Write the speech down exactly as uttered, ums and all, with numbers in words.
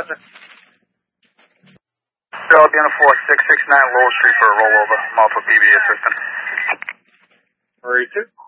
Roger. Charlie, Vienna four six six nine Lowell Street for a rollover. I'm off of B B assistant. three two.